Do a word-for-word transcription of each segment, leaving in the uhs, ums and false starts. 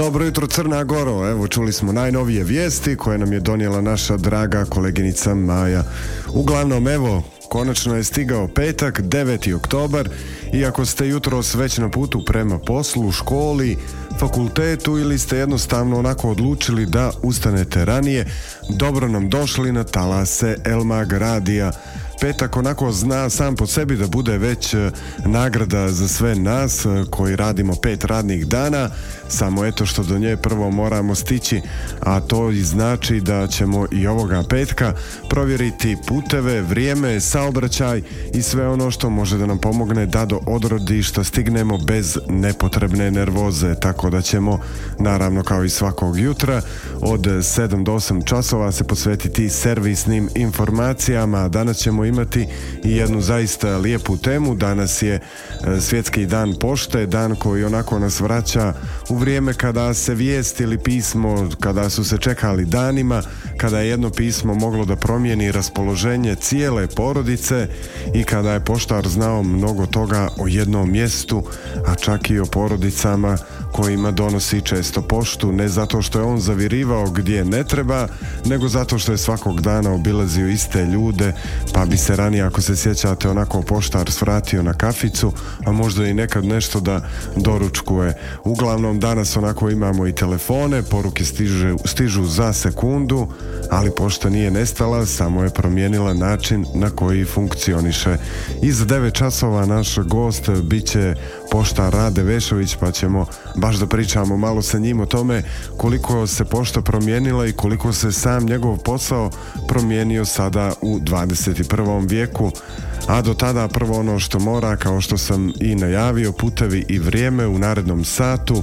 Dobro jutro Crna Goro, evo čuli smo najnovije vijesti koje nam je donijela naša draga koleginica Maja. Uglavnom evo, konačno je stigao petak, deveti oktobar, i ako ste jutros već na putu prema poslu, školi, fakultetu ili ste jednostavno onako odlučili da ustanete ranije, dobro nam došli na talase El Mag radija. Petak onako zna sam po sebi da bude već nagrada za sve nas koji radimo pet radnih dana, samo eto što do nje prvo moramo stići, a to i znači da ćemo i ovoga petka provjeriti puteve, vrijeme, saobraćaj i sve ono što može da nam pomogne da do odrodišta stignemo bez nepotrebne nervoze, tako da ćemo naravno kao i svakog jutra od sedam do osam časova se posvetiti servisnim informacijama. Danas ćemo imati i jednu zaista lijepu temu. Danas je svjetski dan pošte, dan koji onako nas vraća u vrijeme kada se vijest ili pismo, kada su se čekali danima, kada je jedno pismo moglo da promijeni raspoloženje cijele porodice i kada je poštar znao mnogo toga o jednom mjestu, a čak i o porodicama kojima donosi često poštu, ne zato što je on zavirivao gdje ne treba, nego zato što je svakog dana obilazio iste ljude, pa bi se ranije, ako se sjećate, onako poštar svratio na kaficu, a možda i nekad nešto da doručkuje. Uglavnom danas onako imamo i telefone, poruke stižu, stižu za sekundu, ali pošta nije nestala, samo je promijenila način na koji funkcioniše. Iza devet časova naš gost bit će poštar Rade Vešović, pa ćemo baš da pričamo malo sa njim o tome koliko se pošta promijenila i koliko se sam njegov posao promijenio sada u dvadeset prvom vijeku. A do tada prvo ono što mora, kao što sam i najavio, putevi i vrijeme u narednom satu.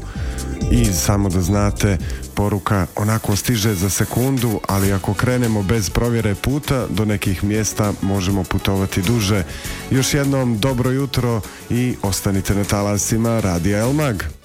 I samo da znate, poruka onako stiže za sekundu, ali ako krenemo bez provjere puta, do nekih mjesta možemo putovati duže. Još jednom dobro jutro i ostanite na talasima Radija El Mag.